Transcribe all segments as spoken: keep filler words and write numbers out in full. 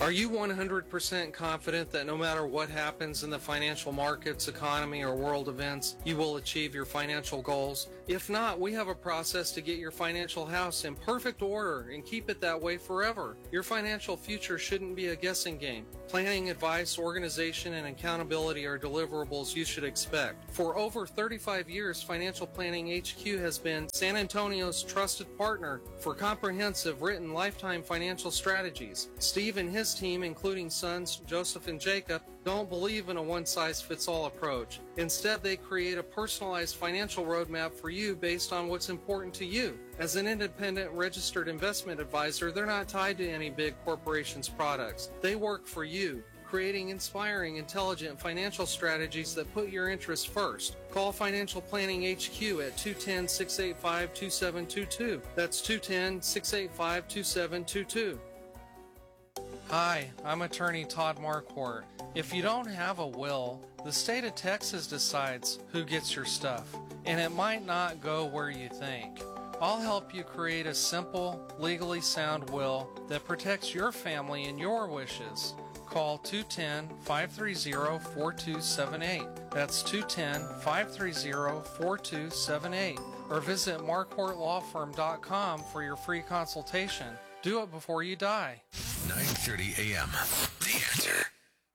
Are you one hundred percent confident that no matter what happens in the financial markets, economy, or world events, you will achieve your financial goals? If not, we have a process to get your financial house in perfect order and keep it that way forever. Your financial future shouldn't be a guessing game. Planning, advice, organization, and accountability are deliverables you should expect. For over thirty-five years, Financial Planning H Q has been San Antonio's trusted partner for comprehensive written lifetime financial strategies. Steve and his team, including sons Joseph and Jacob, don't believe in a one-size-fits-all approach. Instead, they create a personalized financial roadmap for you based on what's important to you. As an independent registered investment advisor, they're not tied to any big corporation's products. They work for you, creating inspiring, intelligent financial strategies that put your interests first. Call Financial Planning H Q at two one zero, six eight five, two seven two two. That's two one zero, six eight five, two seven two two. Hi, I'm attorney Todd Marquardt. If you don't have a will, the state of Texas decides who gets your stuff, and it might not go where you think. I'll help you create a simple, legally sound will that protects your family and your wishes. Call two one zero, five three zero, four two seven eight. That's two one zero, five three zero, four two seven eight. Or visit marquardt law firm dot com for your free consultation. Do it before you die. nine thirty a.m. The Answer.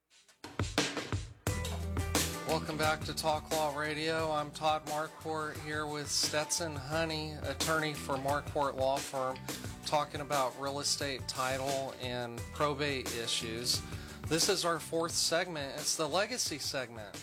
Welcome back to Talk Law Radio. I'm Todd Marquardt here with Stetson Honey, attorney for Marquardt Law Firm, talking about real estate title and probate issues. This is our fourth segment. It's the legacy segment.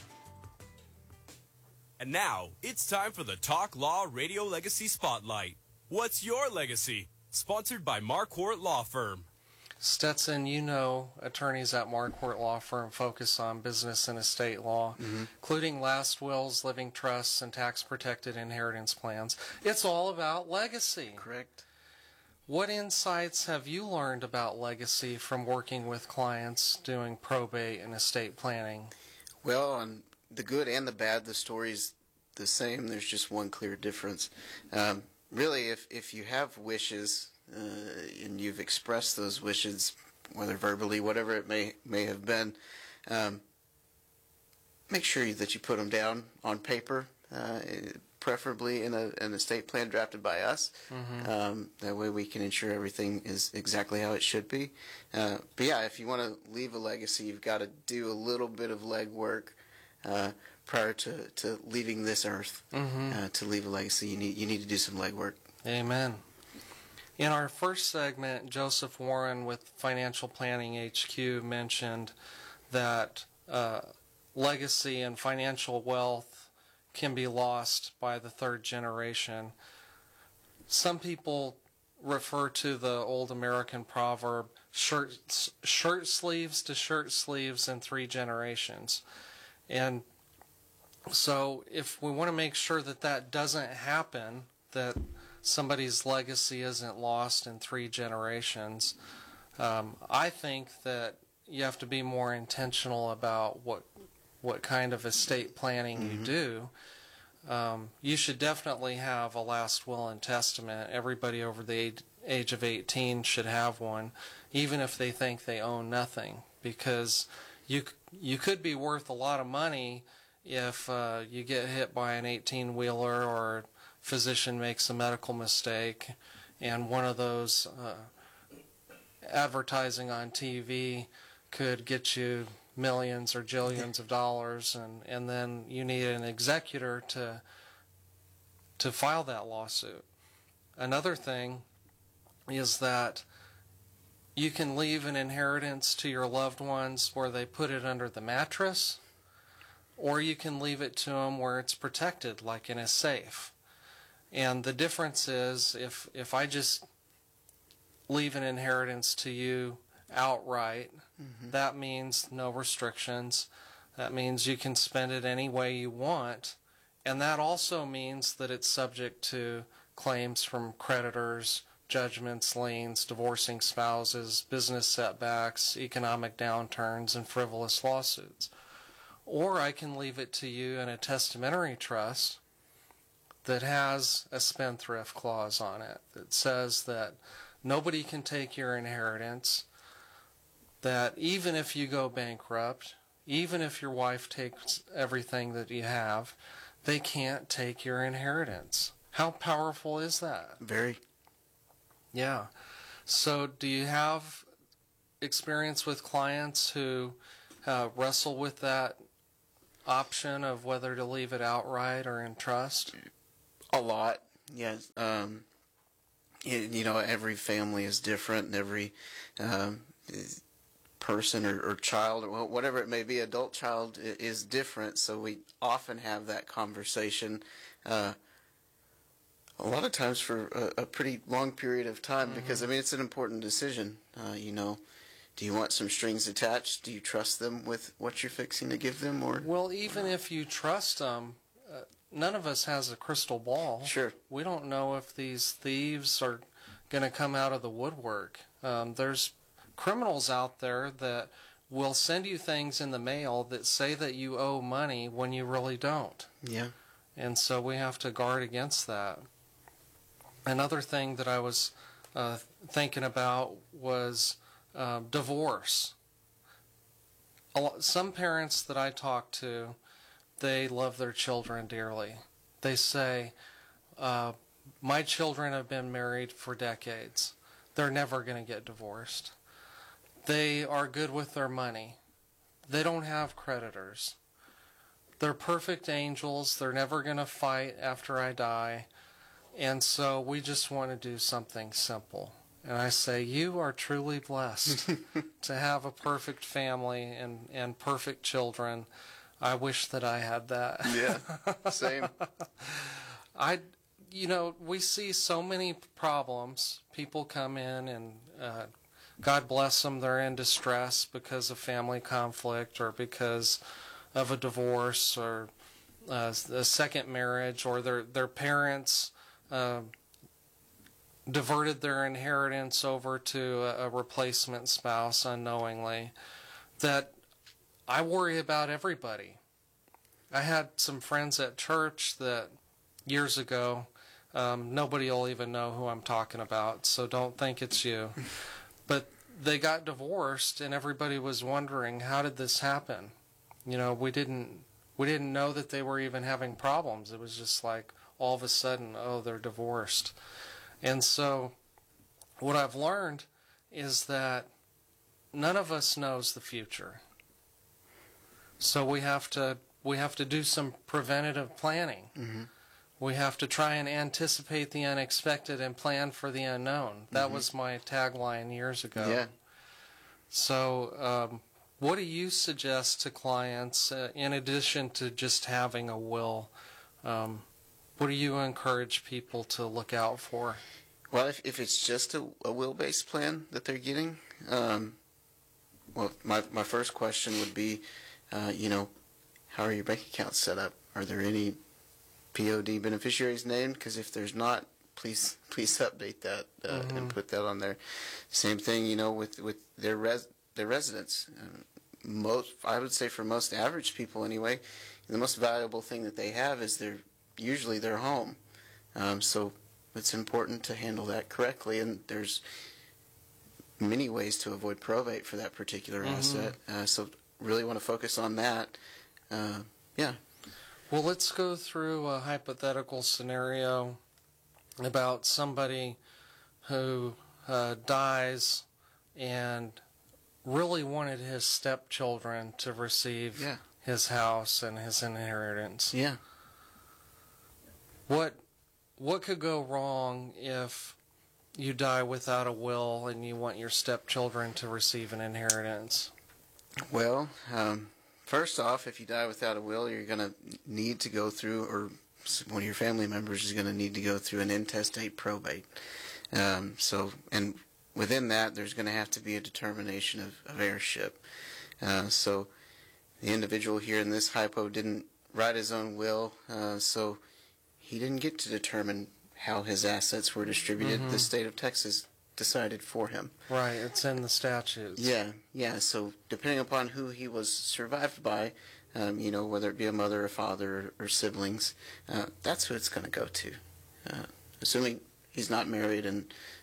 And now, it's time for the Talk Law Radio Legacy Spotlight. What's your legacy? Sponsored by Marquardt Law Firm. Stetson, you know attorneys at Marquardt Law Firm focus on business and estate law, mm-hmm. including last wills, living trusts, and tax-protected inheritance plans. It's all about legacy. Correct. What insights have you learned about legacy from working with clients doing probate and estate planning? Well, on the good and the bad, the story's the same. There's just one clear difference. Um, really, if, if you have wishes uh, and you've expressed those wishes, whether verbally, whatever it may may have been, um, make sure that you put them down on paper, uh, preferably in a, an estate plan drafted by us. Mm-hmm. Um, that way we can ensure everything is exactly how it should be. Uh, but yeah, if you want to leave a legacy, you've got to do a little bit of legwork uh, prior to, to leaving this earth. Mm-hmm. uh, to leave a legacy, you need you need to do some legwork. Amen. In our first segment, Joseph Warren with Financial Planning H Q mentioned that uh, legacy and financial wealth can be lost by the third generation. Some people refer to the old American proverb, shirt, shirt sleeves to shirt sleeves in three generations. And so if we want to make sure that that doesn't happen, that somebody's legacy isn't lost in three generations, um, I think that you have to be more intentional about what what kind of estate planning mm-hmm. you do. Um, you should definitely have a last will and testament. Everybody over the age of eighteen should have one, even if they think they own nothing, because you you could be worth a lot of money if uh, you get hit by an eighteen-wheeler or physician makes a medical mistake, and one of those uh, advertising on T V could get you millions or jillions of dollars, and, and then you need an executor to to file that lawsuit. Another thing is that you can leave an inheritance to your loved ones where they put it under the mattress, or you can leave it to them where it's protected, like in a safe. And the difference is, if if I just leave an inheritance to you outright, mm-hmm. that means no restrictions. That means you can spend it any way you want. And that also means that it's subject to claims from creditors, judgments, liens, divorcing spouses, business setbacks, economic downturns, and frivolous lawsuits. Or I can leave it to you in a testamentary trust that has a spendthrift clause on it that says that nobody can take your inheritance that even if you go bankrupt, even if your wife takes everything that you have, they can't take your inheritance. How powerful is that? Very. Yeah. So do you have experience with clients who uh, wrestle with that option of whether to leave it outright or in trust? A lot, yes. Um, you, you know, every family is different, and every um, person or, or child, or whatever it may be, adult child is different. So we often have that conversation. Uh, a lot of times for a, a pretty long period of time, mm-hmm. because I mean it's an important decision. Uh, you know, do you want some strings attached? Do you trust them with what you're fixing to give them, or well, even if you trust them, uh, none of us has a crystal ball. Sure, we don't know if these thieves are going to come out of the woodwork. Um, there's criminals out there that will send you things in the mail that say that you owe money when you really don't. Yeah, and so we have to guard against that. Another thing that I was uh, thinking about was uh, divorce. A lot, some parents that I talk to, they love their children dearly. They say, uh, my children have been married for decades. They're never going to get divorced. They are good with their money. They don't have creditors. They're perfect angels. They're never going to fight after I die. And so we just want to do something simple. And I say, you are truly blessed to have a perfect family and, and perfect children. I wish that I had that. Yeah, same. I, you know, we see so many problems. People come in and uh, God bless them, they're in distress because of family conflict or because of a divorce or uh, a second marriage, or their their parents Uh, diverted their inheritance over to a, a replacement spouse unknowingly. That I worry about everybody. I had some friends at church that years ago, um, nobody will even know who I'm talking about, so don't think it's you. But they got divorced, and everybody was wondering, how did this happen? You know, we didn't we didn't know that they were even having problems. It was just like, all of a sudden, oh, they're divorced. And so what I've learned is that none of us knows the future. So we have to we have to do some preventative planning. Mm-hmm. We have to try and anticipate the unexpected and plan for the unknown. That mm-hmm. was my tagline years ago. Yeah. So um, what do you suggest to clients, uh, in addition to just having a will? Um, What do you encourage people to look out for? Well, if, if it's just a, a will-based plan that they're getting, um, well, my, my first question would be, uh, you know, how are your bank accounts set up? Are there any P O D beneficiaries named? Because if there's not, please please update that uh, mm-hmm. and put that on there. Same thing, you know, with with their res their residence. Um, most, I would say, for most average people anyway, the most valuable thing that they have is their usually their home. Um, so it's important to handle that correctly, and there's many ways to avoid probate for that particular mm-hmm. asset. Uh, so really want to focus on that. Uh, yeah. Well, let's go through a hypothetical scenario about somebody who uh, dies and really wanted his stepchildren to receive yeah. his house and his inheritance. Yeah. What what could go wrong if you die without a will and you want your stepchildren to receive an inheritance? Well, um, first off, if you die without a will, you're going to need to go through, or one of your family members is going to need to go through an intestate probate. Um, so, and within that, there's going to have to be a determination of, of heirship. Uh, so, the individual here in this hypo didn't write his own will, uh, so he didn't get to determine how his assets were distributed. Mm-hmm. The state of Texas decided for him. Right, it's in the statutes. Yeah, yeah. So depending upon who he was survived by, um, you know, whether it be a mother, a father, or, or siblings, uh, that's who it's going to go to. Uh, assuming he's not married and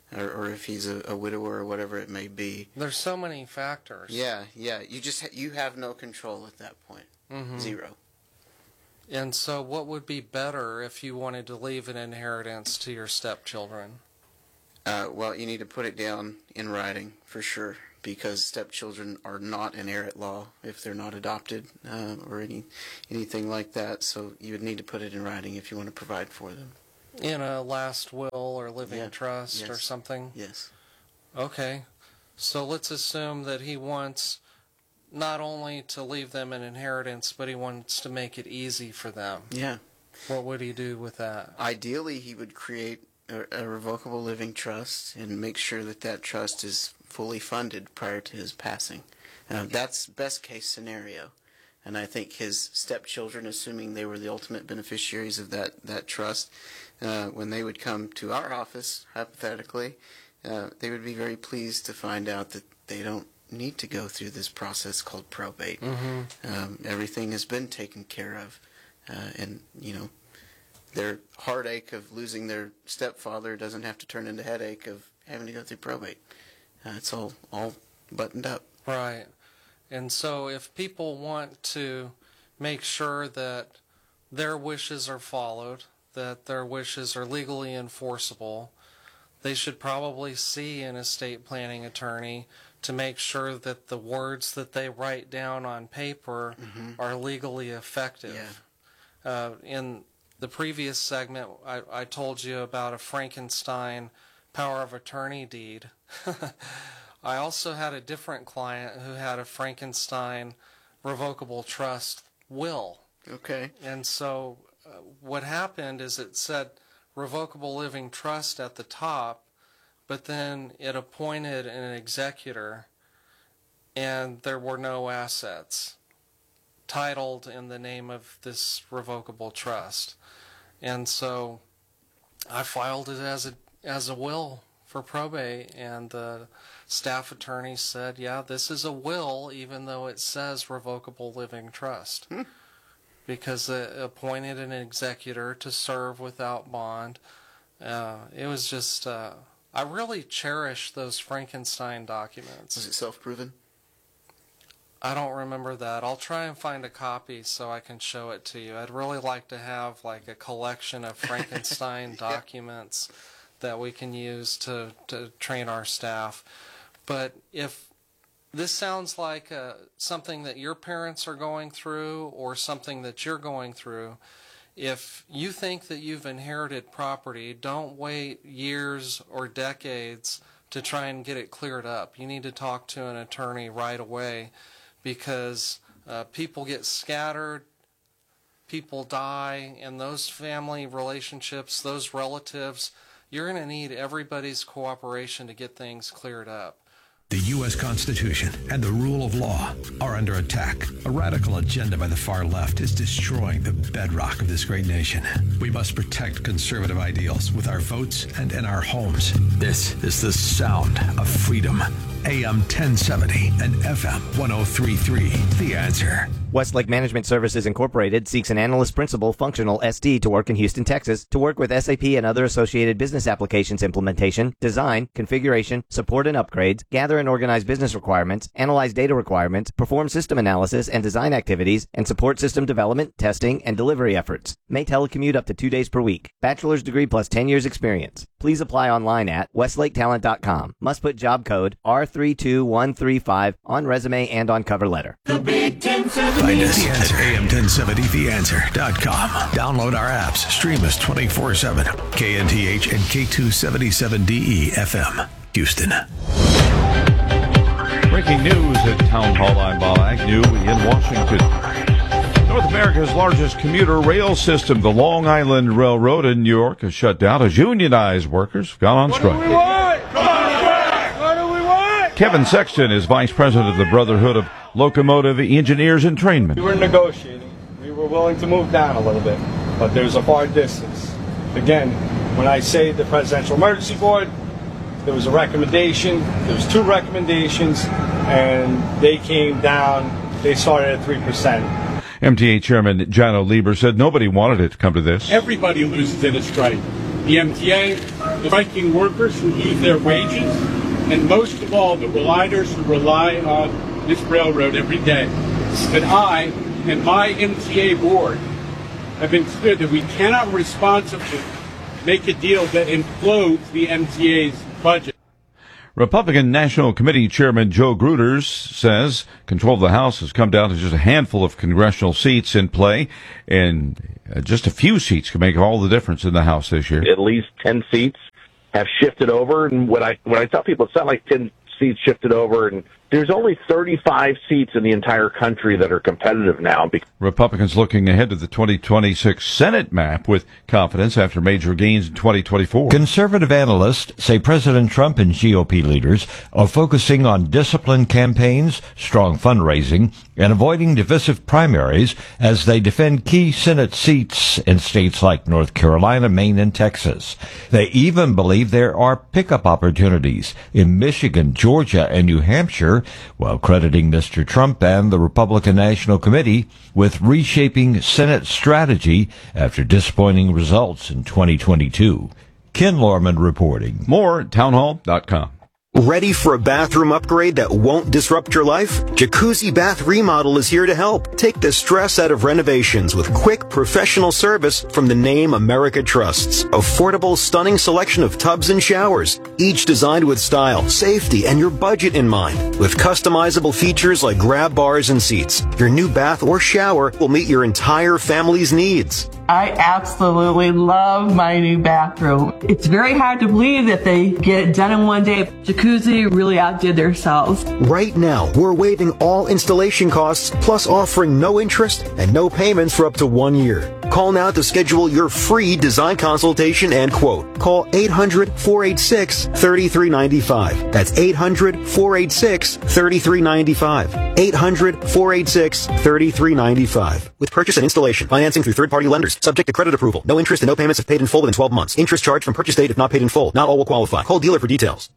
or, or if he's a, a widower or whatever it may be. There's so many factors. Yeah, yeah. You just ha- you have no control at that point. Mm-hmm. Zero. And so what would be better if you wanted to leave an inheritance to your stepchildren? Uh, well, you need to put it down in writing for sure, because stepchildren are not an heir at law if they're not adopted uh, or any anything like that. So you would need to put it in writing if you want to provide for them. In a last will or living Yeah. trust Yes. or something? Yes. Okay. So let's assume that he wants not only to leave them an inheritance, but he wants to make it easy for them. Yeah. What would he do with that? Ideally, he would create a, a revocable living trust and make sure that that trust is fully funded prior to his passing. Uh, that's best case scenario. And I think his stepchildren, assuming they were the ultimate beneficiaries of that, that trust, uh, when they would come to our office, hypothetically, uh, they would be very pleased to find out that they don't need to go through this process called probate. Mm-hmm. Um, everything has been taken care of. Uh, and, you know, their heartache of losing their stepfather doesn't have to turn into headache of having to go through probate. Uh, it's all, all buttoned up. Right. And so if people want to make sure that their wishes are followed, that their wishes are legally enforceable, they should probably see an estate planning attorney to make sure that the words that they write down on paper mm-hmm. are legally effective. Yeah. Uh, in the previous segment, I, I told you about a Frankenstein power of attorney deed. I also had a different client who had a Frankenstein revocable trust will. Okay. And so uh, what happened is it said revocable living trust at the top, but then it appointed an executor, and there were no assets titled in the name of this revocable trust. And so I filed it as a as a will for probate, and the staff attorney said, yeah, this is a will, even though it says revocable living trust. Hmm. Because it appointed an executor to serve without bond. Uh, it was just, uh, I really cherish those Frankenstein documents. Was it self-proven? I don't remember that. I'll try and find a copy so I can show it to you. I'd really like to have like a collection of Frankenstein yeah. documents that we can use to, to train our staff. But if this sounds like uh, something that your parents are going through or something that you're going through, if you think that you've inherited property, don't wait years or decades to try and get it cleared up. You need to talk to an attorney right away, because uh, people get scattered, people die, and those family relationships, those relatives, you're going to need everybody's cooperation to get things cleared up. The U S Constitution and the rule of law are under attack. A radical agenda by the far left is destroying the bedrock of this great nation. We must protect conservative ideals with our votes and in our homes. This is the sound of freedom. A M ten seventy and F M one oh three point three. The Answer. Westlake Management Services Incorporated seeks an analyst principal functional S D to work in Houston, Texas, to work with S A P and other associated business applications implementation, design, configuration, support and upgrades, gather and organize business requirements, analyze data requirements, perform system analysis and design activities, and support system development, testing, and delivery efforts. May telecommute up to two days per week. Bachelor's degree plus ten years experience. Please apply online at westlake talent dot com. Must put job code R three two one three five on resume and on cover letter. The Big ten seventy. Find us at A M ten seventy the answer dot com. Download our apps. Stream us twenty-four seven. K N T H and K two seventy-seven D E F M. Houston. Breaking news at Town Hall. I'm Bob Agnew in Washington. North America's largest commuter rail system, the Long Island Railroad in New York, has shut down as unionized workers have gone on strike. What do we want? Come on strike! What do we want? Kevin Sexton is vice president of the Brotherhood of Locomotive Engineers and Trainmen. We were negotiating. We were willing to move down a little bit, but there's a far distance. Again, when I say the Presidential Emergency Board, there was a recommendation, there was two recommendations, and they came down, they started at three percent. M T A Chairman John O'Lieber said nobody wanted it to come to this. Everybody loses in a strike. The M T A, the striking workers who lose their wages, and most of all, the riders who rely on this railroad every day. But I and my M T A board have been clear that we cannot responsibly make a deal that implodes the M T A's budget. Republican National Committee Chairman Joe Gruters says control of the House has come down to just a handful of congressional seats in play, and just a few seats can make all the difference in the House this year. At least ten seats have shifted over, and when I when I tell people it's not like ten seats shifted over, and there's only thirty-five seats in the entire country that are competitive now. Republicans looking ahead to the twenty twenty-six Senate map with confidence after major gains in twenty twenty-four. Conservative analysts say President Trump and G O P leaders are focusing on disciplined campaigns, strong fundraising, and avoiding divisive primaries as they defend key Senate seats in states like North Carolina, Maine, and Texas. They even believe there are pickup opportunities in Michigan, Georgia, and New Hampshire, while crediting Mister Trump and the Republican National Committee with reshaping Senate strategy after disappointing results in twenty twenty-two. Ken Lorman reporting. More at townhall dot com. Ready for a bathroom upgrade that won't disrupt your life? Jacuzzi Bath Remodel is here to help. Take the stress out of renovations with quick, professional service from the name America trusts. Affordable, stunning selection of tubs and showers, each designed with style, safety, and your budget in mind. With customizable features like grab bars and seats, your new bath or shower will meet your entire family's needs. I absolutely love my new bathroom. It's very hard to believe that they get it done in one day. Jacuzzi really outdid themselves. Right now, we're waiving all installation costs, plus offering no interest and no payments for up to one year. Call now to schedule your free design consultation and quote. Call eight hundred, four eight six, three three nine five. That's eight hundred, four eight six, three three nine five. eight hundred, four eight six, three three nine five. With purchase and installation, financing through third-party lenders, subject to credit approval. No interest and no payments if paid in full within twelve months. Interest charged from purchase date if not paid in full. Not all will qualify. Call dealer for details.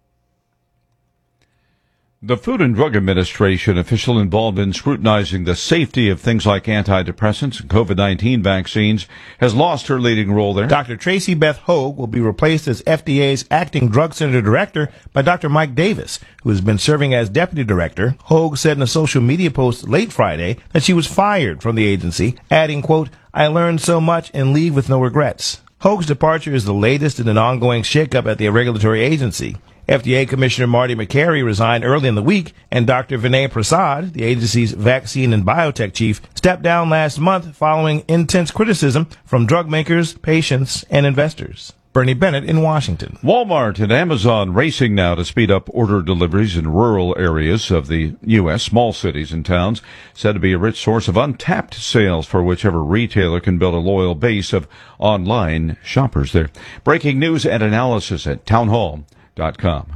The Food and Drug Administration, official involved in scrutinizing the safety of things like antidepressants and COVID nineteen vaccines, has lost her leading role there. Doctor Tracy Beth Hogue will be replaced as F D A's acting drug center director by Doctor Mike Davis, who has been serving as deputy director. Hogue said in a social media post late Friday that she was fired from the agency, adding, quote, "I learned so much and leave with no regrets." Hogue's departure is the latest in an ongoing shakeup at the regulatory agency. F D A Commissioner Marty McCary resigned early in the week, and Doctor Vinay Prasad, the agency's vaccine and biotech chief, stepped down last month following intense criticism from drug makers, patients, and investors. Bernie Bennett in Washington. Walmart and Amazon racing now to speed up order deliveries in rural areas of the U S, small cities and towns, said to be a rich source of untapped sales for whichever retailer can build a loyal base of online shoppers there. Breaking news and analysis at townhall dot com.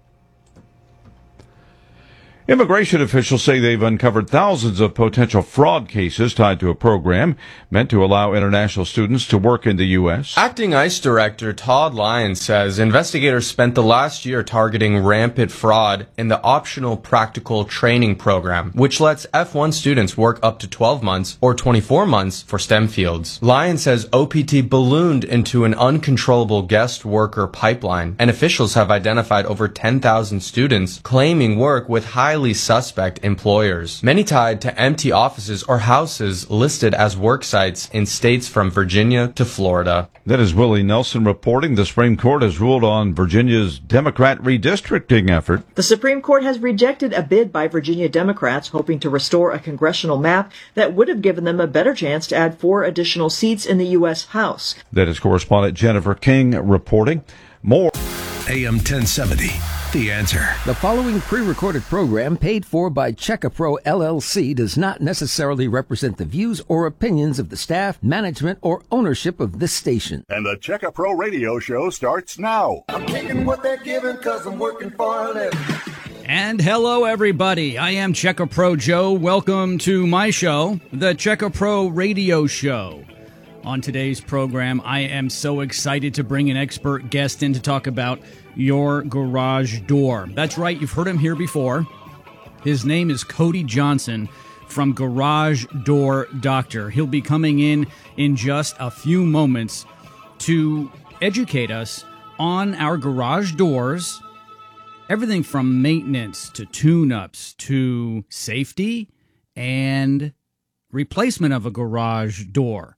Immigration officials say they've uncovered thousands of potential fraud cases tied to a program meant to allow international students to work in the U S. Acting ICE Director Todd Lyons says investigators spent the last year targeting rampant fraud in the optional practical training program, which lets F one students work up to twelve months or twenty-four months for STEM fields. Lyons says O P T ballooned into an uncontrollable guest worker pipeline, and officials have identified over ten thousand students claiming work with high highly suspect employers, many tied to empty offices or houses listed as work sites in states from Virginia to Florida. That is Willie Nelson reporting. The Supreme Court has ruled on Virginia's Democrat redistricting effort. The Supreme Court has rejected a bid by Virginia Democrats hoping to restore a congressional map that would have given them a better chance to add four additional seats in the U S House. That is correspondent Jennifer King reporting. More. A M ten seventy. The Answer. The following pre-recorded program paid for by Checkapro L L C does not necessarily represent the views or opinions of the staff, management, or ownership of this station. And the Checkapro radio show starts now. I'm taking what they're giving because I'm working for a living. And hello, everybody. I am Checkapro Joe. Welcome to my show, the Checkapro radio show. On today's program, I am so excited to bring an expert guest in to talk about your garage door. That's right, you've heard him here before. His name is Cody Johnson from Garage Door Doctor. He'll be coming in in just a few moments to educate us on our garage doors, everything from maintenance to tune-ups to safety and replacement of a garage door.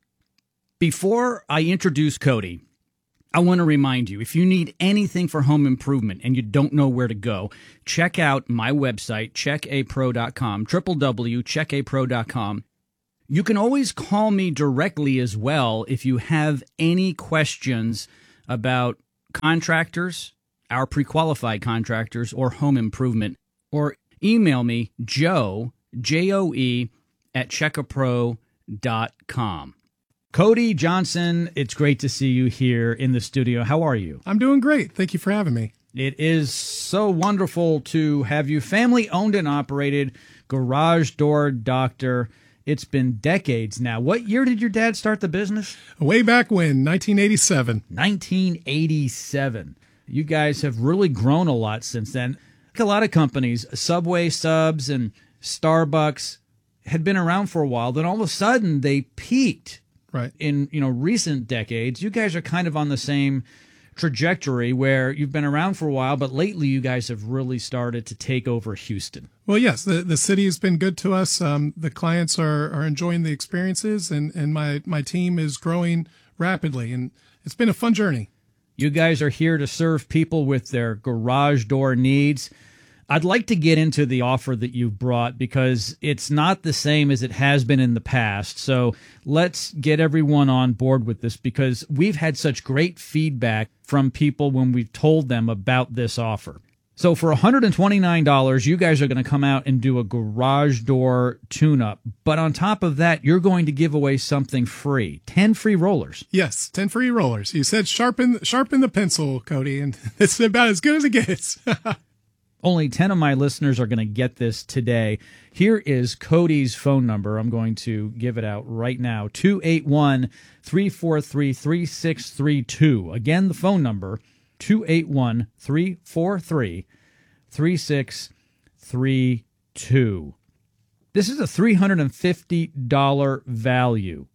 Before I introduce Cody, I want to remind you, if you need anything for home improvement and you don't know where to go, check out my website, check a pro dot com, w w w dot check a pro dot com. You can always call me directly as well if you have any questions about contractors, our pre-qualified contractors, or home improvement, or email me, Joe, J O E, at check a pro dot com. Cody Johnson, it's great to see you here in the studio. How are you? I'm doing great. Thank you for having me. It is so wonderful to have you. Family owned and operated, Garage Door Doctor. It's been decades now. What year did your dad start the business? Way back when, nineteen eighty-seven. nineteen eighty-seven. You guys have really grown a lot since then. A lot of companies, Subway subs and Starbucks, had been around for a while. Then all of a sudden they peaked. Right. In, you know, recent decades. You guys are kind of on the same trajectory where you've been around for a while, but lately you guys have really started to take over Houston. Well, yes, the the city has been good to us. Um, the clients are, are enjoying the experiences, and, and my, my team is growing rapidly, and it's been a fun journey. You guys are here to serve people with their garage door needs. I'd like to get into the offer that you've brought because it's not the same as it has been in the past. So let's get everyone on board with this because we've had such great feedback from people when we've told them about this offer. So for one hundred twenty-nine dollars, you guys are going to come out and do a garage door tune-up. But on top of that, you're going to give away something free. ten free rollers. Yes, ten free rollers. You said sharpen, sharpen the pencil, Cody, and it's about as good as it gets. Only ten of my listeners are going to get this today. Here is Cody's phone number. I'm going to give it out right now. two eight one, three four three, three six three two. Again, the phone number, two eight one, three four three, three six three two. This is a three hundred fifty dollars value.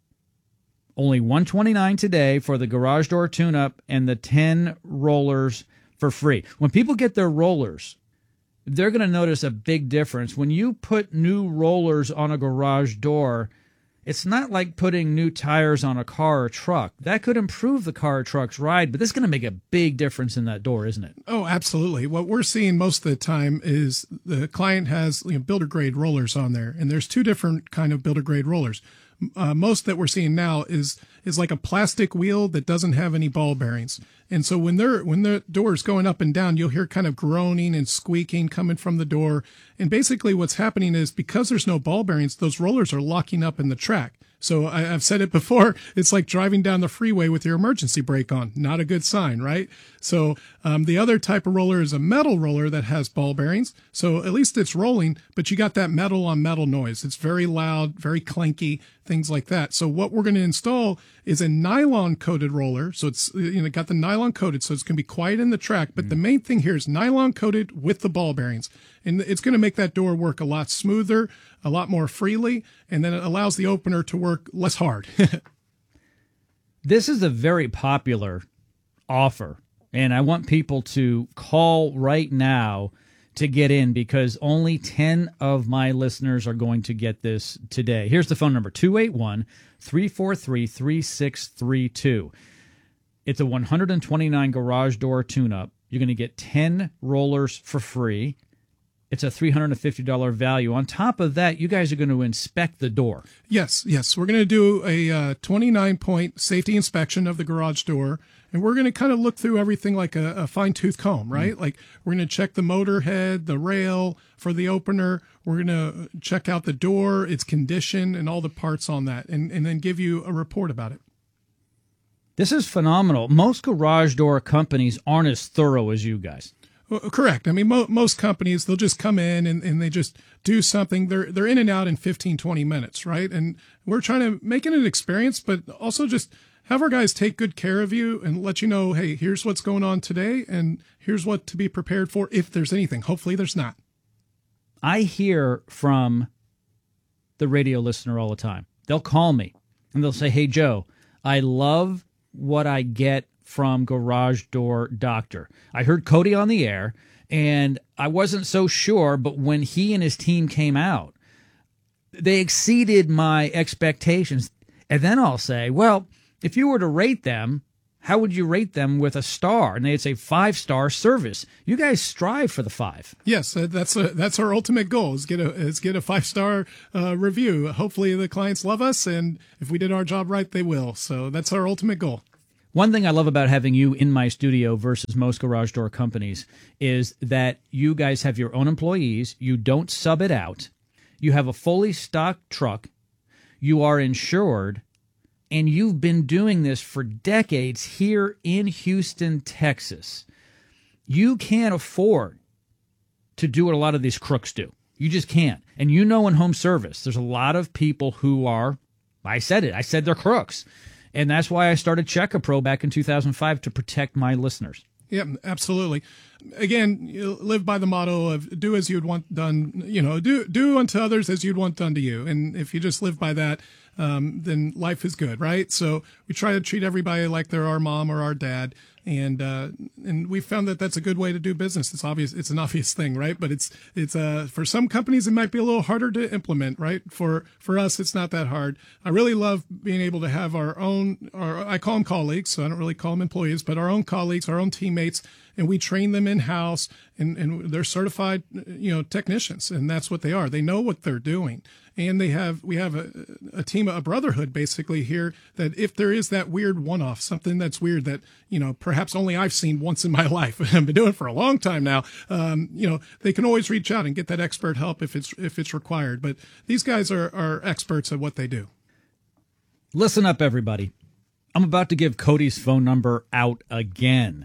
Only one hundred twenty-nine dollars today for the garage door tune-up and the ten rollers for free. When people get their rollers, they're going to notice a big difference. When you put new rollers on a garage door, it's not like putting new tires on a car or truck. That could improve the car or truck's ride, but this is going to make a big difference in that door, isn't it? Oh, absolutely. What we're seeing most of the time is the client has, you know, builder grade rollers on there, and there's two different kind of builder grade rollers. Uh, most that we're seeing now is is like a plastic wheel that doesn't have any ball bearings. And so when they're when the door is going up and down, you'll hear kind of groaning and squeaking coming from the door. And basically what's happening is because there's no ball bearings, those rollers are locking up in the track. So I, I've said it before, it's like driving down the freeway with your emergency brake on. Not a good sign, right? So um, the other type of roller is a metal roller that has ball bearings. So at least it's rolling, but you got that metal on metal noise. It's very loud, very clanky, things like that. So what we're going to install is a nylon coated roller. So it's, you know, got the nylon coated, so it's going to be quiet in the track. But mm. the main thing here is nylon coated with the ball bearings. And it's going to make that door work a lot smoother, a lot more freely, and then it allows the opener to work less hard. This is a very popular offer, and I want people to call right now to get in because only ten of my listeners are going to get this today. Here's the phone number, two eight one, three four three, three six three two. It's a one hundred twenty-nine garage door tune-up. You're going to get ten rollers for free. It's a three hundred fifty dollars value. On top of that, you guys are going to inspect the door. Yes, yes. We're going to do a uh, twenty-nine point safety inspection of the garage door, and we're going to kind of look through everything like a, a fine-tooth comb, right? Mm-hmm. Like we're going to check the motor head, the rail for the opener. We're going to check out the door, its condition, and all the parts on that, and, and then give you a report about it. This is phenomenal. Most garage door companies aren't as thorough as you guys. Well, correct. I mean, mo- most companies, they'll just come in and, and they just do something. They're they're in and out in fifteen, twenty minutes, right? And we're trying to make it an experience, but also just have our guys take good care of you and let you know, hey, here's what's going on today, and here's what to be prepared for if there's anything. Hopefully there's not. I hear from the radio listener all the time. They'll call me, and they'll say, hey, Joe, I love what I get from Garage Door Doctor. I heard Cody on the air, and I wasn't so sure, but when he and his team came out, they exceeded my expectations. And then I'll say, well, if you were to rate them, how would you rate them with a star? And they'd say five-star service. You guys strive for the five. Yes, uh, that's a, that's our ultimate goal is get a is get a five-star uh, review. Hopefully the clients love us, and if we did our job right, they will. So that's our ultimate goal. One thing I love about having you in my studio versus most garage door companies is that you guys have your own employees. You don't sub it out. You have a fully stocked truck. You are insured. And you've been doing this for decades here in Houston, Texas. You can't afford to do what a lot of these crooks do. You just can't. And you know in home service, there's a lot of people who are, I said it, I said they're crooks. And that's why I started Check-A-Pro back in two thousand five to protect my listeners. Yeah, absolutely. Again, you live by the motto of do as you'd want done, you know, do do unto others as you'd want done to you. And if you just live by that, um, then life is good, right? So we try to treat everybody like they're our mom or our dad. And uh, and we found that that's a good way to do business. It's obvious, it's an obvious thing, right? But it's it's uh, for some companies it might be a little harder to implement, right? For for us, it's not that hard. I really love being able to have our own, our, I call them colleagues, so I don't really call them employees, but our own colleagues, our own teammates, and we train them in house, and and they're certified, you know, technicians, and that's what they are. They know what they're doing. And they have, we have a, a team, a brotherhood basically here, that if there is that weird one-off, something that's weird that, you know, perhaps only I've seen once in my life, I've been doing it for a long time now, um, you know, they can always reach out and get that expert help if it's, if it's required. But these guys are, are experts at what they do. Listen up, everybody. I'm about to give Cody's phone number out again.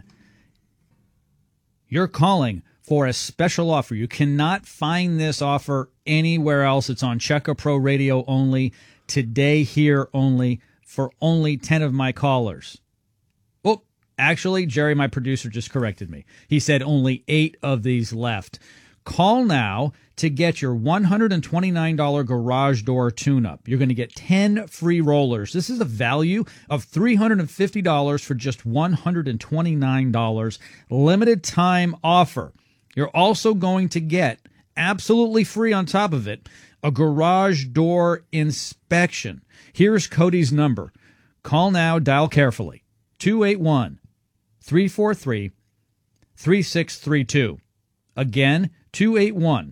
You're calling for a special offer. You cannot find this offer anywhere else. It's on Check-A-Pro Radio only, today here only, for only ten of my callers. Oh, actually, Jerry, my producer, just corrected me. He said only eight of these left. Call now to get your one hundred twenty-nine dollars garage door tune-up. You're going to get ten free rollers. This is a value of three hundred fifty dollars for just one hundred twenty-nine dollars. Limited time offer. You're also going to get, absolutely free on top of it, a garage door inspection. Here's Cody's number. Call now, dial carefully. two eight one, three four three, three six three two. Again, two eight one,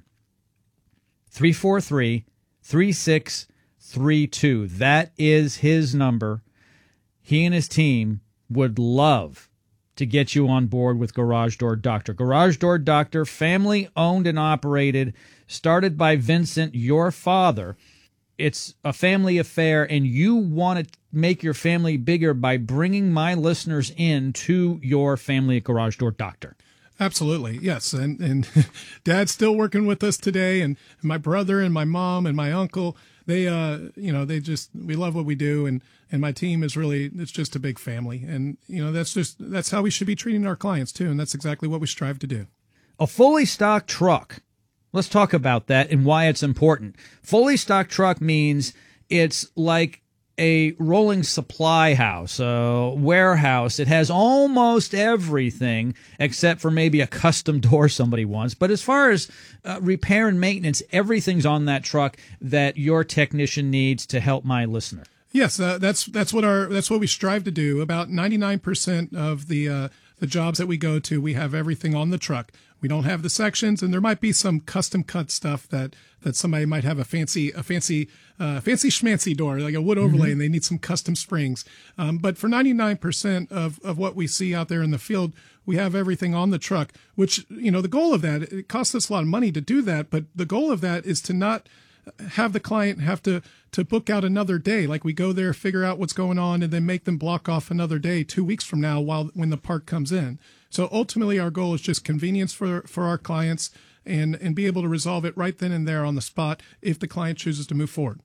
three four three, three six three two. That is his number. He and his team would love to get you on board with Garage Door Doctor. Garage Door Doctor, family owned and operated, started by Vincent, your father. It's a family affair, and you want to make your family bigger by bringing my listeners in to your family at Garage Door Doctor. Absolutely, yes. And and Dad's still working with us today, and my brother and my mom and my uncle, they uh you know, they just, we love what we do, and and my team is really, it's just a big family. And you know, that's just, that's how we should be treating our clients too, and that's exactly what we strive to do. A fully stocked truck. Let's talk about that and why it's important. Fully stocked truck means it's like a rolling supply house, a warehouse. It has almost everything except for maybe a custom door somebody wants. But as far as uh, repair and maintenance, everything's on that truck that your technician needs to help my listener. Yes, uh, that's that's what our that's what we strive to do. About ninety-nine percent of the uh, the jobs that we go to, we have everything on the truck. We don't have the sections, and there might be some custom cut stuff that, that somebody might have a fancy a fancy uh, fancy schmancy door, like a wood overlay, mm-hmm. and they need some custom springs. Um, but for ninety-nine percent of, of what we see out there in the field, we have everything on the truck. Which, you know, the goal of that, it costs us a lot of money to do that, but the goal of that is to not have the client have to to book out another day. Like we go there, figure out what's going on, and then make them block off another day two weeks from now while when the part comes in. So ultimately, our goal is just convenience for for our clients, and and be able to resolve it right then and there on the spot if the client chooses to move forward.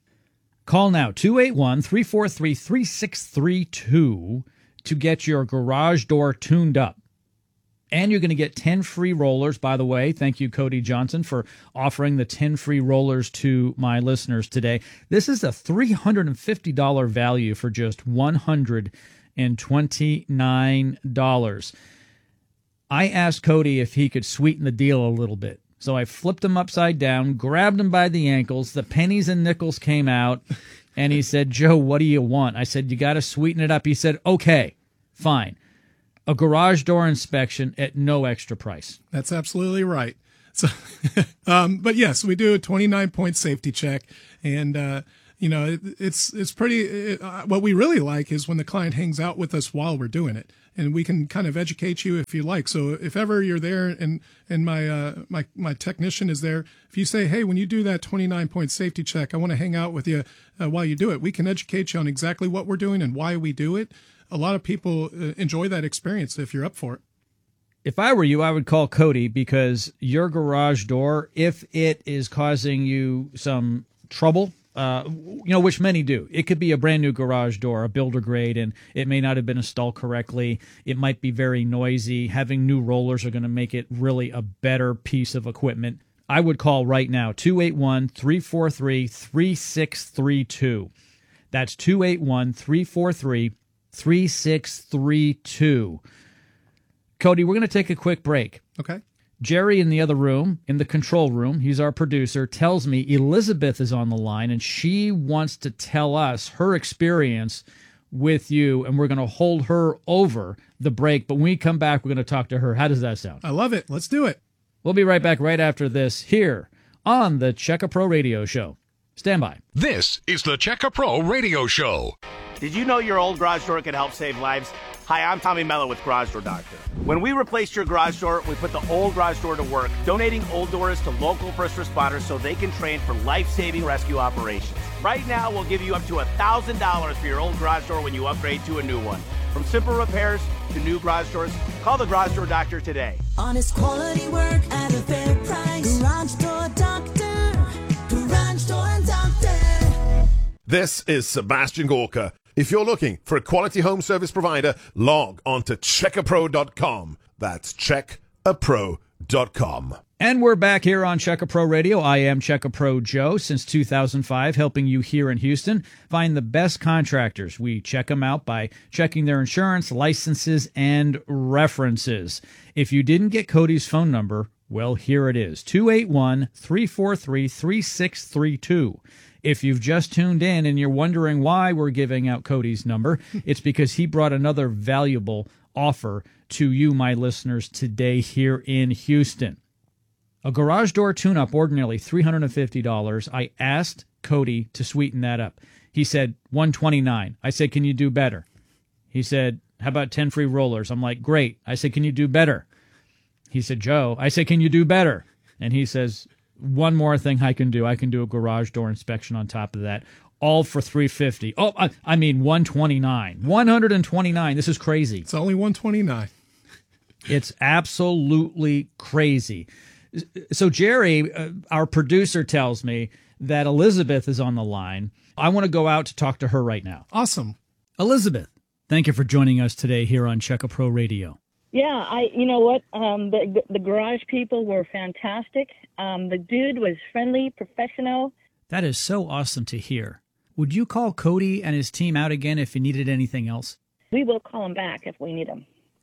Call now, two eight one, three four three, three six three two to get your garage door tuned up. And you're going to get ten free rollers, by the way. Thank you, Cody Johnson, for offering the ten free rollers to my listeners today. This is a three hundred fifty dollars value for just one hundred twenty-nine dollars. I asked Cody if he could sweeten the deal a little bit. So I flipped him upside down, grabbed him by the ankles. The pennies and nickels came out, and he said, Joe, what do you want? I said, you got to sweeten it up. He said, okay, fine. A garage door inspection at no extra price. That's absolutely right. So, um, but yes, we do a twenty-nine point safety check, and uh, you know it, it's it's pretty. It, uh, what we really like is when the client hangs out with us while we're doing it, and we can kind of educate you if you like. So if ever you're there and and my uh, my my technician is there, if you say, hey, when you do that twenty-nine point safety check, I want to hang out with you uh, while you do it, we can educate you on exactly what we're doing and why we do it. A lot of people uh, enjoy that experience if you're up for it. If I were you, I would call Cody, because your garage door, if it is causing you some trouble, uh, you know, which many do. It could be a brand new garage door, a builder grade, and it may not have been installed correctly. It might be very noisy. Having new rollers are going to make it really a better piece of equipment. I would call right now, two eight one, three four three, three six three two. That's two eight one, three four three, three six three two. Cody, we're going to take a quick break. Okay. Jerry in the other room, in the control room, he's our producer, tells me Elizabeth is on the line, and she wants to tell us her experience with you, and we're going to hold her over the break. But when we come back, we're going to talk to her. How does that sound? I love it. Let's do it. We'll be right back right after this here on the Checka Pro Radio Show. Stand by. This is the Checka Pro Radio Show. Did you know your old garage door could help save lives? Hi, I'm Tommy Mello with Garage Door Doctor. When we replaced your garage door, we put the old garage door to work, donating old doors to local first responders so they can train for life-saving rescue operations. Right now, we'll give you up to one thousand dollars for your old garage door when you upgrade to a new one. From simple repairs to new garage doors, call the Garage Door Doctor today. Honest quality work at a fair price. Garage Door Doctor. Garage Door Doctor. This is Sebastian Gorka. If you're looking for a quality home service provider, log on to check a pro dot com. That's check a pro dot com. And we're back here on Checka Pro Radio. I am Checka Pro Joe since two thousand five, helping you here in Houston find the best contractors. We check them out by checking their insurance, licenses, and references. If you didn't get Cody's phone number, well, here it is, two eight one, three four three, three six three two. If you've just tuned in and you're wondering why we're giving out Cody's number, it's because he brought another valuable offer to you, my listeners, today here in Houston. A garage door tune-up, ordinarily three hundred fifty dollars. I asked Cody to sweeten that up. He said one hundred twenty-nine dollars. I said, can you do better? He said, how about ten free rollers? I'm like, great. I said, can you do better? He said, Joe. I said, can you do better? And he says, one more thing I can do. I can do a garage door inspection on top of that, all for three hundred fifty dollars. Oh, I, I mean one hundred twenty-nine dollars. one hundred twenty-nine dollars. This is crazy. It's only one hundred twenty-nine dollars. It's absolutely crazy. So Jerry, uh, our producer, tells me that Elizabeth is on the line. I want to go out to talk to her right now. Awesome. Elizabeth, thank you for joining us today here on Checka Pro Radio. Yeah, I. You know what? Um, the the garage people were fantastic. Um, the dude was friendly, professional. That is so awesome to hear. Would you call Cody and his team out again if you needed anything else? We will call him back if we need him.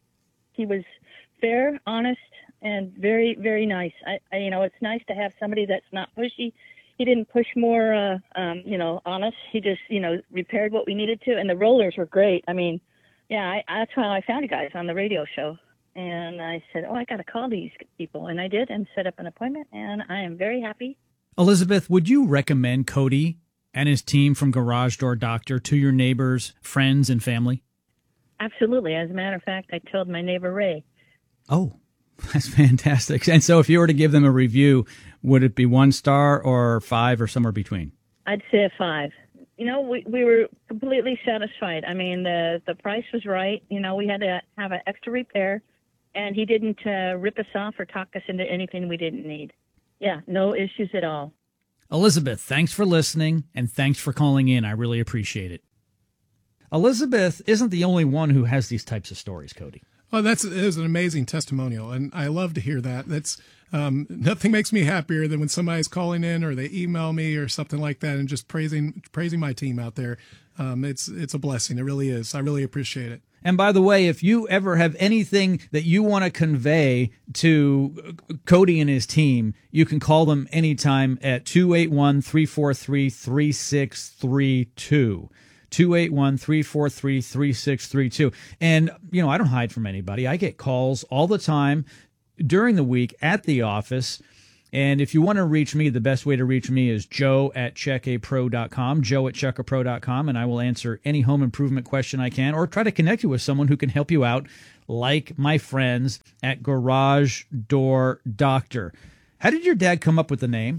He was fair, honest, and very, very nice. I, I you know, it's nice to have somebody that's not pushy. He didn't push more, uh, um, you know, on us. He just, you know, repaired what we needed to, and the rollers were great. I mean. Yeah, I, that's how I found you guys on the radio show. And I said, oh, I got to call these people. And I did and set up an appointment, and I am very happy. Elizabeth, would you recommend Cody and his team from Garage Door Doctor to your neighbors, friends, and family? Absolutely. As a matter of fact, I told my neighbor Ray. Oh, that's fantastic. And so if you were to give them a review, would it be one star or five or somewhere between? I'd say a five. You know, we, we were completely satisfied. I mean, the the price was right. You know, we had to have an extra repair, and he didn't uh, rip us off or talk us into anything we didn't need. Yeah, no issues at all. Elizabeth, thanks for listening, and thanks for calling in. I really appreciate it. Elizabeth isn't the only one who has these types of stories, Cody. Oh, that's it was an amazing testimonial, and I love to hear that. That's um, nothing makes me happier than when somebody's calling in or they email me or something like that, and just praising praising my team out there. Um, it's it's a blessing. It really is. I really appreciate it. And by the way, if you ever have anything that you want to convey to Cody and his team, you can call them anytime at two eight one, three four three, three six three two. two eight one, three four three, three six three two. And, you know, I don't hide from anybody. I get calls all the time during the week at the office. And if you want to reach me, the best way to reach me is joe at check a pro dot com, joe at check a pro dot com, and I will answer any home improvement question I can or try to connect you with someone who can help you out, like my friends at Garage Door Doctor. How did your dad come up with the name?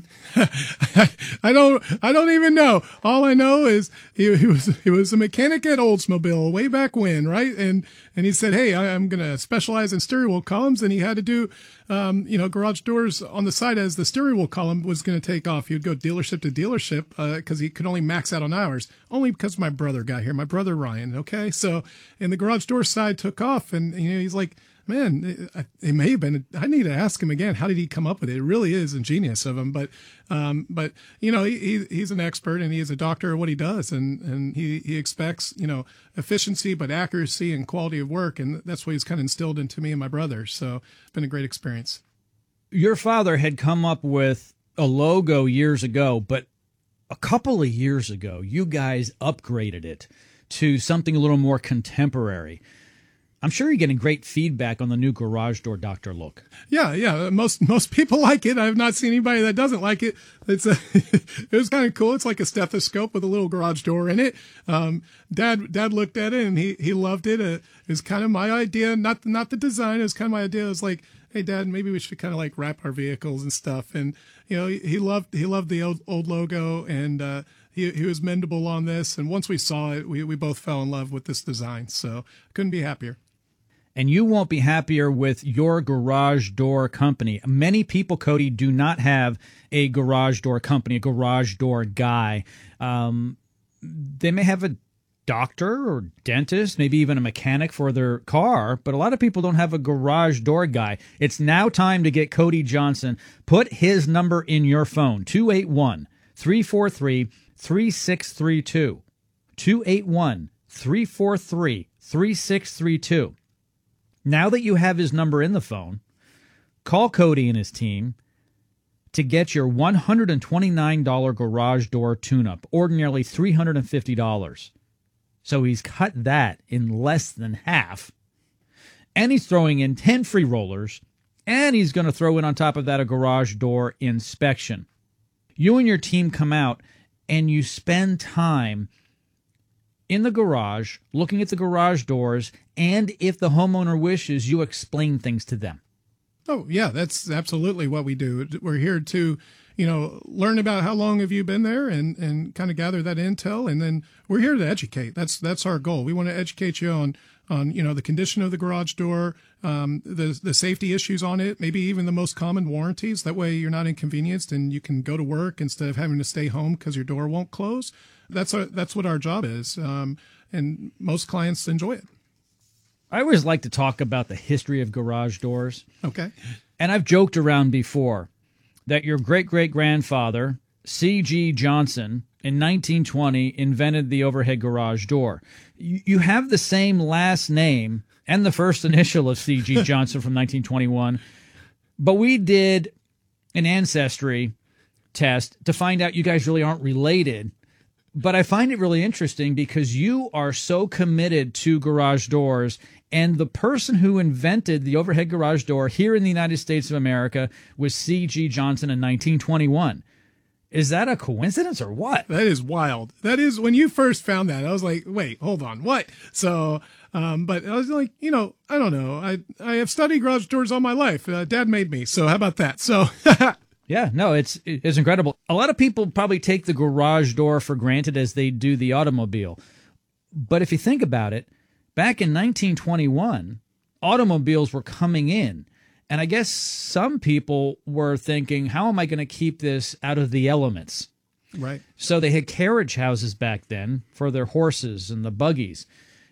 I don't. I don't even know. All I know is he, he was he was a mechanic at Oldsmobile way back when, right? And and he said, "Hey, I, I'm going to specialize in steering wheel columns," and he had to do, um, you know, garage doors on the side as the steering wheel column was going to take off. He would go dealership to dealership because uh, he could only max out on hours. Only because my brother got here, my brother Ryan. Okay, so and the garage door side took off, and you know he's like, man, it, it may have been. I need to ask him again. How did he come up with it? It really is ingenious of him. But, um, but you know, he, he's an expert and he is a doctor of what he does, and and he he expects you know efficiency, but accuracy and quality of work, and that's what he's kind of instilled into me and my brother. So it's been a great experience. Your father had come up with a logo years ago, but a couple of years ago, you guys upgraded it to something a little more contemporary. I'm sure you're getting great feedback on the new Garage Door Doctor look. Yeah, yeah. Most most people like it. I've not seen anybody that doesn't like it. It's a, it was kind of cool. It's like a stethoscope with a little garage door in it. Um, Dad Dad looked at it and he he loved it. Uh, it was kind of my idea, not not the design. It was kind of my idea. It was like, hey, Dad, maybe we should kind of like wrap our vehicles and stuff. And you know, he, he loved he loved the old old logo, and uh, he he was mendable on this. And once we saw it, we we both fell in love with this design. So couldn't be happier. And you won't be happier with your garage door company. Many people, Cody, do not have a garage door company, a garage door guy. Um, they may have a doctor or dentist, maybe even a mechanic for their car, but a lot of people don't have a garage door guy. It's now time to get Cody Johnson. Put his number in your phone, two eight one, three four three, three six three two, two eight one, three four three, three six three two. Now that you have his number in the phone, call Cody and his team to get your one hundred twenty-nine dollars garage door tune-up, ordinarily three hundred fifty dollars. So he's cut that in less than half. And he's throwing in ten free rollers, and he's going to throw in on top of that a garage door inspection. You and your team come out, and you spend time in the garage, looking at the garage doors, and if the homeowner wishes, you explain things to them. Oh, yeah, that's absolutely what we do. We're here to, you know, learn about how long have you been there and, and kind of gather that intel. And then we're here to educate. That's that's our goal. We want to educate you on, on you know, the condition of the garage door, um, the, the safety issues on it, maybe even the most common warranties. That way you're not inconvenienced and you can go to work instead of having to stay home because your door won't close. That's our, that's what our job is, um, and most clients enjoy it. I always like to talk about the history of garage doors. Okay. And I've joked around before that your great-great-grandfather, C G Johnson, in nineteen twenty, invented the overhead garage door. You have the same last name and the first initial of C G Johnson from nineteen twenty-one, but we did an ancestry test to find out you guys really aren't related. But I find it really interesting because you are so committed to garage doors, and the person who invented the overhead garage door here in the United States of America was C G Johnson in nineteen twenty-one. Is that a coincidence or what? That is wild. That is, when you first found that, I was like, wait, hold on, what? So, um, but I was like, you know, I don't know. I, I have studied garage doors all my life. Uh, Dad made me. So how about that? So yeah, no, it's it's incredible. A lot of people probably take the garage door for granted as they do the automobile. But if you think about it, back in nineteen twenty-one, automobiles were coming in. And I guess some people were thinking, how am I going to keep this out of the elements? Right. So they had carriage houses back then for their horses and the buggies.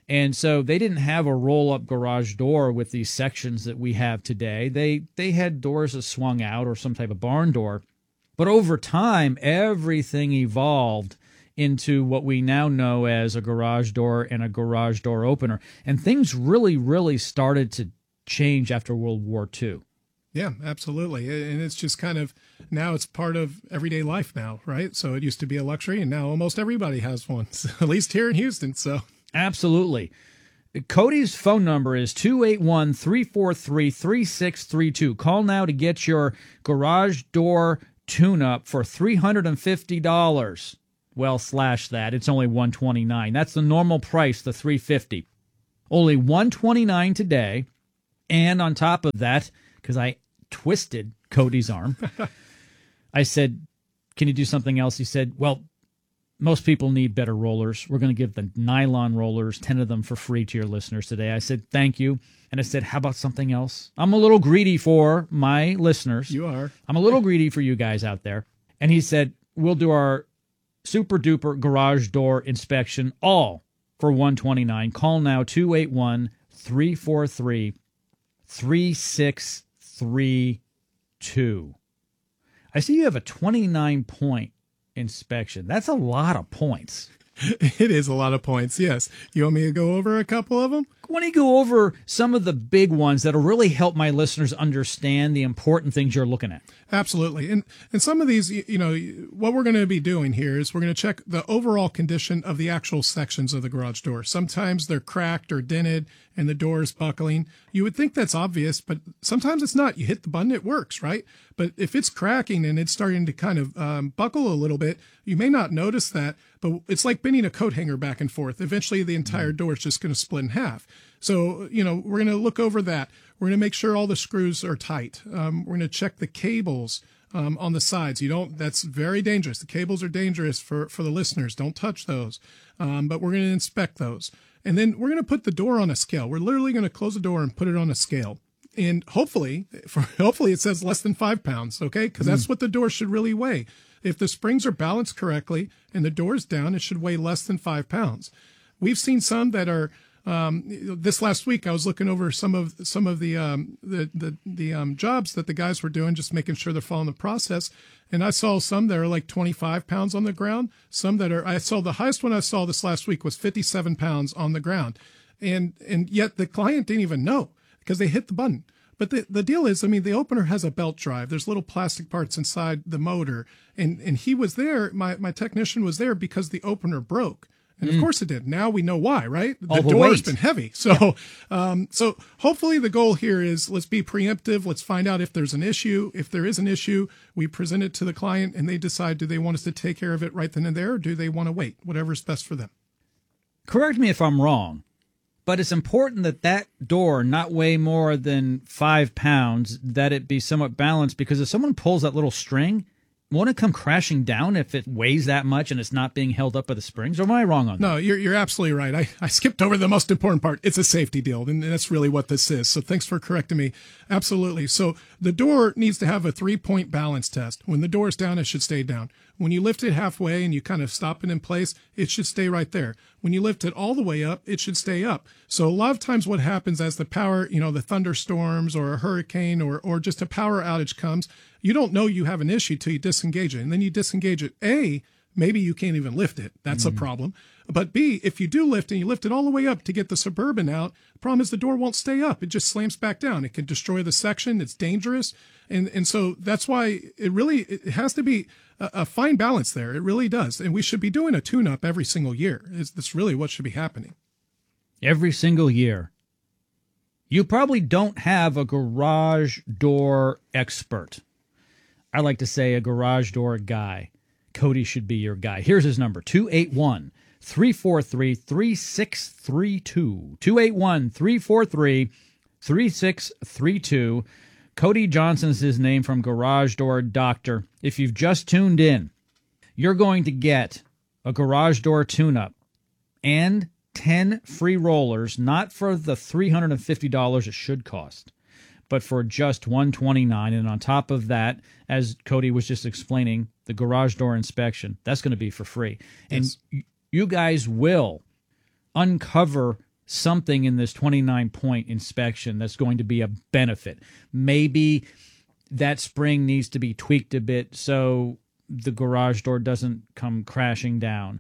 And so they didn't have a roll-up garage door with these sections that we have today. They they had doors that swung out or some type of barn door. But over time, everything evolved into what we now know as a garage door and a garage door opener. And things really, really started to change after World War Two. Yeah, absolutely. And it's just kind of, now it's part of everyday life now, right? So it used to be a luxury, and now almost everybody has one, at least here in Houston. So absolutely. Cody's phone number is two eight one, three four three, three six three two. Call now to get your garage door tune-up for three hundred fifty dollars. Well, slash that. It's only one hundred twenty-nine dollars. That's the normal price, the three hundred fifty dollars. Only one hundred twenty-nine dollars today. And on top of that, because I twisted Cody's arm, I said, can you do something else? He said, well, most people need better rollers. We're going to give the nylon rollers, ten of them for free to your listeners today. I said, thank you. And I said, how about something else? I'm a little greedy for my listeners. You are. I'm a little greedy for you guys out there. And he said, we'll do our super duper garage door inspection all for one hundred twenty-nine dollars. Call now, two eight one, three four three, three six three two. I see you have a twenty-nine point inspection. That's a lot of points. It is a lot of points, yes. You want me to go over a couple of them? Why don't you go over some of the big ones that'll really help my listeners understand the important things you're looking at? Absolutely. And and some of these, you know, what we're going to be doing here is we're going to check the overall condition of the actual sections of the garage door. Sometimes they're cracked or dented and the door is buckling. You would think that's obvious, but sometimes it's not. You hit the button, it works, right? But if it's cracking and it's starting to kind of um, buckle a little bit, you may not notice that, but it's like bending a coat hanger back and forth. Eventually, the entire door is just going to split in half. So, you know, we're going to look over that. We're going to make sure all the screws are tight. Um, we're going to check the cables um, on the sides. You don't, that's very dangerous. The cables are dangerous for, for the listeners. Don't touch those. Um, but we're going to inspect those. And then we're going to put the door on a scale. We're literally going to close the door and put it on a scale. And hopefully, for, hopefully it says less than five pounds, okay? Because mm. that's what the door should really weigh. If the springs are balanced correctly and the door's down, it should weigh less than five pounds. We've seen some that are, um, this last week I was looking over some of some of the um, the the, the um, jobs that the guys were doing, just making sure they're following the process. And I saw some that are like twenty-five pounds on the ground. Some that are, I saw the highest one I saw this last week was fifty-seven pounds on the ground. And and yet the client didn't even know because they hit the button. But the, the deal is, I mean, the opener has a belt drive. There's little plastic parts inside the motor. And, and he was there, my, my technician was there because the opener broke. And of mm. course it did. Now we know why, right? The, the door's been heavy. So, yeah. um, so hopefully the goal here is let's be preemptive. Let's find out if there's an issue. If there is an issue, we present it to the client and they decide, do they want us to take care of it right then and there? Or do they want to wait? Whatever's best for them. Correct me if I'm wrong, but it's important that that door not weigh more than five pounds, that it be somewhat balanced, because if someone pulls that little string, won't it come crashing down if it weighs that much and it's not being held up by the springs? Or am I wrong on that? No, you're you're absolutely right. I, I skipped over the most important part. It's a safety deal, and that's really what this is. So thanks for correcting me. Absolutely. So the door needs to have a three-point balance test. When the door is down, it should stay down. When you lift it halfway and you kind of stop it in place, it should stay right there. When you lift it all the way up, it should stay up. So a lot of times what happens as the power, you know, the thunderstorms or a hurricane or or just a power outage comes, you don't know you have an issue till you disengage it. And then you disengage it. A, maybe you can't even lift it. That's mm-hmm. a problem. But B, if you do lift and you lift it all the way up to get the Suburban out, the problem is the door won't stay up. It just slams back down. It can destroy the section. It's dangerous. And and so that's why it really, it has to be a, a fine balance there. It really does. And we should be doing a tune-up every single year. It's, that's really what should be happening. Every single year. You probably don't have a garage door expert. I like to say a garage door guy. Cody should be your guy. Here's his number, two eight one, three four three, three six three two. two eight one, three four three, three six three two. Cody Johnson's his name from Garage Door Doctor. If you've just tuned in, you're going to get a garage door tune-up and ten free rollers, not for the three hundred fifty dollars it should cost, but for just one hundred twenty-nine dollars. And on top of that, as Cody was just explaining, the garage door inspection, that's going to be for free. And yes. you guys will uncover something in this twenty-nine point inspection that's going to be a benefit. Maybe that spring needs to be tweaked a bit so the garage door doesn't come crashing down.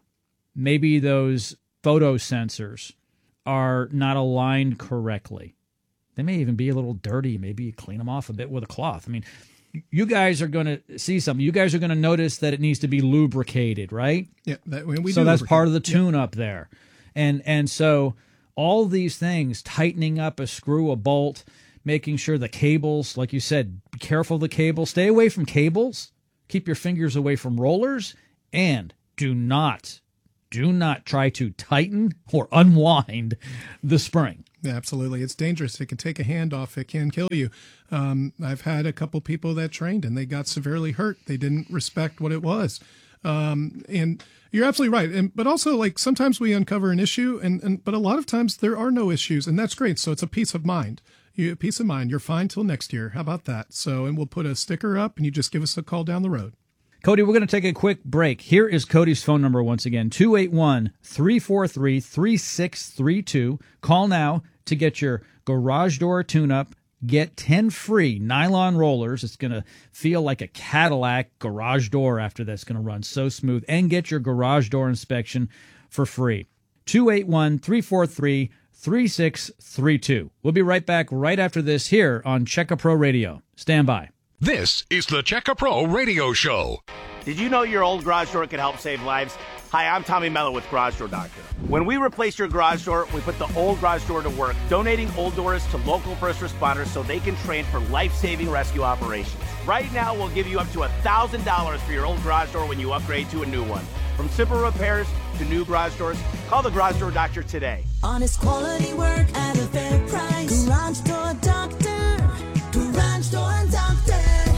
Maybe those photo sensors are not aligned correctly. They may even be a little dirty. Maybe you clean them off a bit with a cloth. I mean, you guys are going to see something. You guys are going to notice that it needs to be lubricated, right? Yeah, that, we, we so do that's lubricate. part of the tune-up there. And and so all these things, tightening up a screw, a bolt, making sure the cables, like you said, be careful of the cables. Stay away from cables. Keep your fingers away from rollers. And do not, do not try to tighten or unwind the spring. Yeah, absolutely. It's dangerous. It can take a hand off. It can kill you. Um, I've had a couple people that trained and they got severely hurt. They didn't respect what it was. Um, and you're absolutely right. And, but also, like, sometimes we uncover an issue and, and, but a lot of times there are no issues, and that's great. So it's a peace of mind. You, peace of mind. You're fine till next year. How about that? So, and we'll put a sticker up and you just give us a call down the road. Cody, we're going to take a quick break. Here is Cody's phone number once again, two eight one, three four three, three six three two. Call now to get your garage door tune-up. Get ten free nylon rollers. It's going to feel like a Cadillac garage door after that's going to run so smooth. And get your garage door inspection for free. two eight one, three four three, three six three two. We'll be right back right after this here on Checka Pro Radio. Stand by. This is the Checka Pro Radio Show. Did you know your old garage door can help save lives? Hi, I'm Tommy Mello with Garage Door Doctor. When we replace your garage door, we put the old garage door to work, donating old doors to local first responders so they can train for life-saving rescue operations. Right now, we'll give you up to one thousand dollars for your old garage door when you upgrade to a new one. From simple repairs to new garage doors, call the Garage Door Doctor today. Honest quality work at a fair price. Garage Door Doctor. Garage Door Doctor.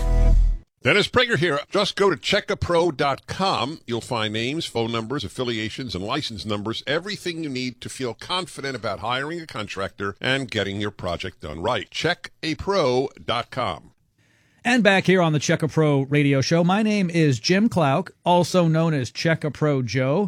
Dennis Prager here. Just go to checka pro dot com. You'll find names, phone numbers, affiliations, and license numbers, everything you need to feel confident about hiring a contractor and getting your project done right. check a pro dot com. And back here on the Checka Pro Radio Show, my name is Jim Clouk, also known as Checka Pro Joe,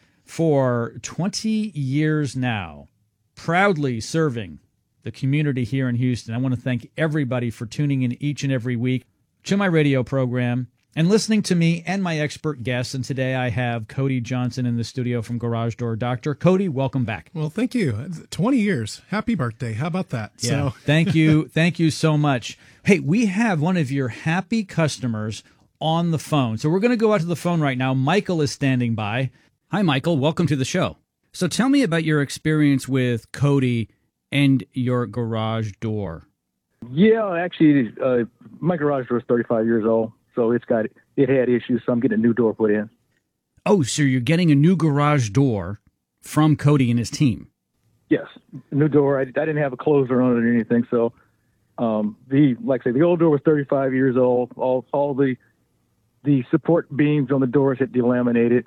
for twenty years now, proudly serving the community here in Houston. I want to thank everybody for tuning in each and every week to my radio program and listening to me and my expert guests. And today I have Cody Johnson in the studio from Garage Door Doctor. Cody, welcome back. Well, thank you. twenty years. Happy birthday. How about that? Yeah. So. Thank you. Thank you so much. Hey, we have one of your happy customers on the phone. So we're going to go out to the phone right now. Michael is standing by. Hi, Michael. Welcome to the show. So tell me about your experience with Cody and your garage door. Yeah, actually, uh, my garage door is thirty-five years old, so it's got it had issues, so I'm getting a new door put in. Oh, so you're getting a new garage door from Cody and his team? Yes, new door. I, I didn't have a closer on it or anything, so um, the like I say, the old door was thirty-five years old. All all the the support beams on the doors had delaminated.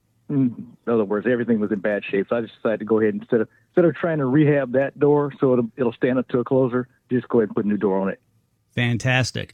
In other words, everything was in bad shape. So I just decided to go ahead and instead of instead of trying to rehab that door so it'll, it'll stand up to a closer, just go ahead and put a new door on it. Fantastic.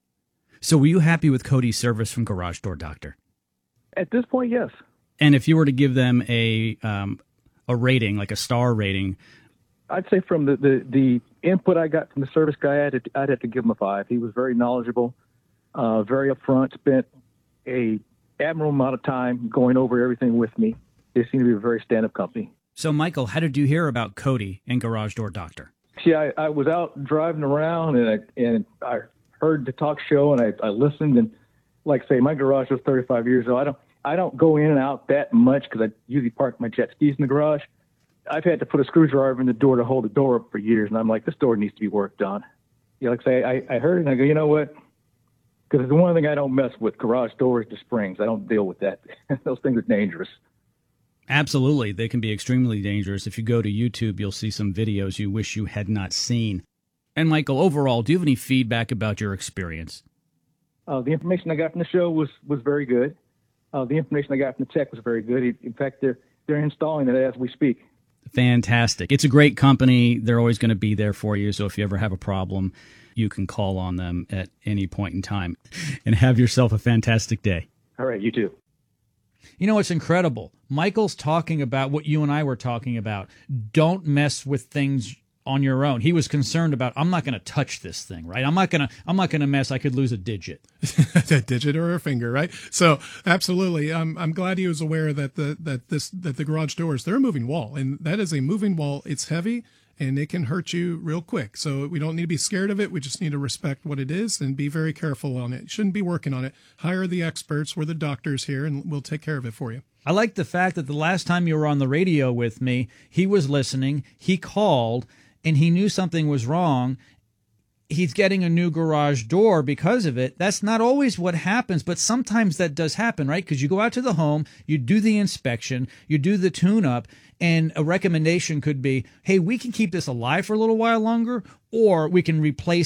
So were you happy with Cody's service from Garage Door Doctor? At this point, yes. And if you were to give them a um, a rating, like a star rating, I'd say from the, the, the input I got from the service guy, I'd, I'd have to give him a five. He was very knowledgeable, uh, very upfront, spent a admirable amount of time going over everything with me. They seem to be a very stand-up company. So, Michael, how did you hear about Cody and Garage Door Doctor? See, I, I was out driving around, and I, and I heard the talk show, and I, I listened. And like I say, my garage was thirty-five years old. I don't I don't go in and out that much because I usually park my jet skis in the garage. I've had to put a screwdriver in the door to hold the door up for years, and I'm like, this door needs to be worked on. Yeah, like I say, I, I heard it, and I go, you know what? Because the one thing I don't mess with, garage doors to springs. I don't deal with that. Those things are dangerous. Absolutely. They can be extremely dangerous. If you go to YouTube, you'll see some videos you wish you had not seen. And, Michael, overall, do you have any feedback about your experience? Uh, the information I got from the show was, was very good. Uh, the information I got from the tech was very good. In fact, they're, they're installing it as we speak. Fantastic. It's a great company. They're always going to be there for you. So if you ever have a problem, you can call on them at any point in time. And have yourself a fantastic day. All right, you too. You know, it's incredible. Michael's talking about what you and I were talking about. Don't mess with things on your own. He was concerned about, I'm not going to touch this thing, right? I'm not going to, I'm not going to mess. I could lose a digit. A digit or a finger, right? So absolutely. I'm, I'm glad he was aware that the, that this, that the garage doors, they're a moving wall, and that is a moving wall. It's heavy and it can hurt you real quick. So we don't need to be scared of it. We just need to respect what it is and be very careful on it. You shouldn't be working on it. Hire the experts. We're the doctors here, and we'll take care of it for you. I like the fact that the last time you were on the radio with me, he was listening, he called, and he knew something was wrong. He's getting a new garage door because of it. That's not always what happens, but sometimes that does happen, right? Because you go out to the home, you do the inspection, you do the tune-up, and a recommendation could be, hey, we can keep this alive for a little while longer, or we can replace